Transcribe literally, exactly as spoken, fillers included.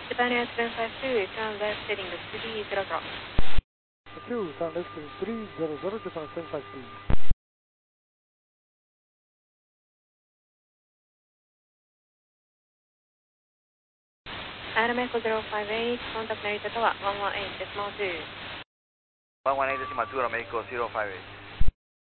Japan Air seven five two, turn left heading three zero zero. two, turn left heading three zero zero, Japan seven five two. Adam Echo zero five eight, contact Narita Tower one one eight decimal two. one one eight decimal two, Adam Echo zero five eight.